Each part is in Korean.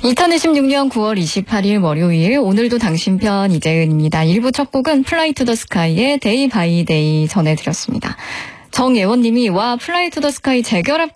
2026년 9월 28일 월요일, 오늘도 당신 편 이재은입니다. 1부 첫 곡은 플라이 투 더 스카이의 데이 바이 데이 전해드렸습니다. 정예원님이 와 플라이 투 더 스카이 재결합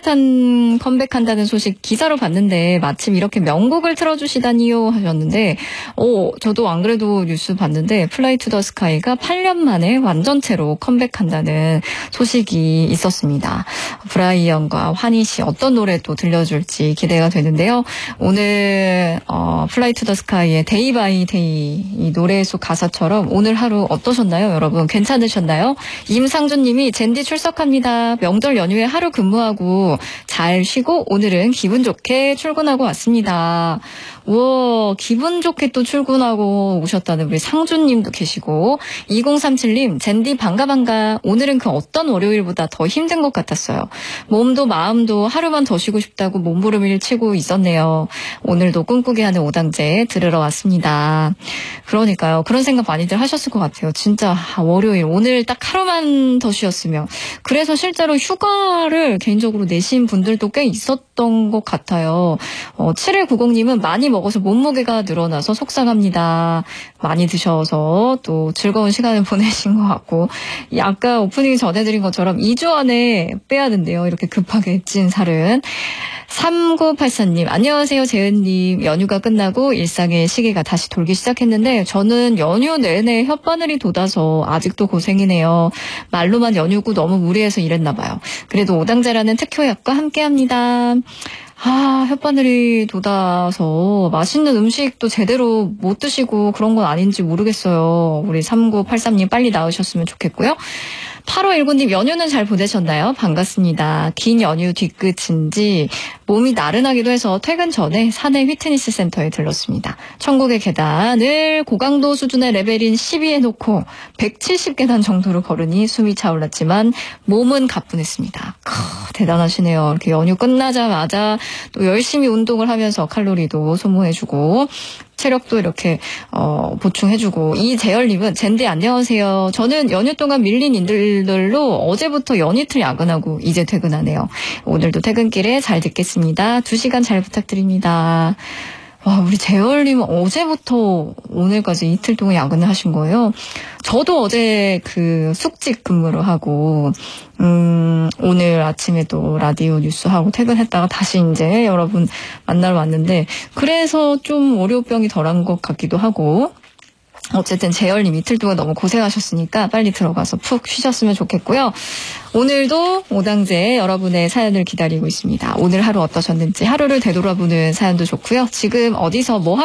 컴백한다는 소식 기사로 봤는데 마침 이렇게 명곡을 틀어주시다니요 하셨는데 저도 안 그래도 뉴스 봤는데 플라이 투 더 스카이가 8년 만에 완전체로 컴백한다는 소식이 있었습니다. 브라이언과 환희 씨 어떤 노래 또 들려줄지 기대가 되는데요. 오늘 플라이 투 더 스카이의 데이 바이 데이 이 노래 속 가사처럼 오늘 하루 어떠셨나요, 여러분? 괜찮으셨나요? 임상준님이 젠디 출석합니다. 명절 연휴에 하루 근무하고 잘 쉬고 오늘은 기분 좋게 출근하고 왔습니다. 우와, 기분 좋게 또 출근하고 오셨다는 우리 상준님도 계시고 2037님 젠디 반가 오늘은 그 어떤 월요일보다 더 힘든 것 같았어요. 몸도 마음도 하루만 더 쉬고 싶다고 몸부림을 치고 있었네요. 오늘도 꿈꾸게 하는 오당제 들으러 왔습니다. 그러니까요. 그런 생각 많이들 하셨을 것 같아요. 진짜 월요일 오늘 딱 하루만 더 쉬었으면. 그래서 실제로 휴가를 개인적으로 내신 분들도 꽤 있었던 것 같아요. 7190님은 많이 먹어서 몸무게가 늘어나서 속상합니다. 많이 드셔서 또 즐거운 시간을 보내신 것 같고 아까 오프닝 전해드린 것처럼 2주 안에 빼야 된대요. 이렇게 급하게 찐 살은. 3984님 안녕하세요 재은님. 연휴가 끝나고 일상의 시계가 다시 돌기 시작했는데 저는 연휴 내내 혓바늘이 돋아서 아직도 고생이네요. 말로만 연휴고 너무 무리해서 이랬나 봐요. 그래도 오당제라는 특효약과 함께합니다. 혓바늘이 돋아서 맛있는 음식도 제대로 못 드시고 그런 건 아닌지 모르겠어요. 우리 3983님 빨리 나으셨으면 좋겠고요. 8519님 연휴는 잘 보내셨나요? 반갑습니다. 긴 연휴 뒤끝인지 몸이 나른하기도 해서 퇴근 전에 사내 휘트니스 센터에 들렀습니다. 천국의 계단을 고강도 수준의 레벨인 12에 놓고 170계단 정도로 걸으니 숨이 차올랐지만 몸은 가뿐했습니다. 대단하시네요. 이렇게 연휴 끝나자마자 또 열심히 운동을 하면서 칼로리도 소모해주고 체력도 이렇게 보충해주고. 이재열님은 젠디 안녕하세요. 저는 연휴 동안 밀린 일들로 어제부터 연이틀 야근하고 이제 퇴근하네요. 오늘도 퇴근길에 잘 듣겠습니다. 2시간 잘 부탁드립니다. 와, 우리 재열님은 어제부터 오늘까지 이틀 동안 야근을 하신 거예요. 저도 어제 그 숙직 근무를 하고 오늘 아침에 또 라디오 뉴스 하고 퇴근했다가 다시 이제 여러분 만나러 왔는데 그래서 좀 월요병이 덜한 것 같기도 하고 어쨌든 재열님 이틀 동안 너무 고생하셨으니까 빨리 들어가서 푹 쉬셨으면 좋겠고요. 오늘도 오당제 여러분의 사연을 기다리고 있습니다. 오늘 하루 어떠셨는지 하루를 되돌아보는 사연도 좋고요. 지금 어디서 뭐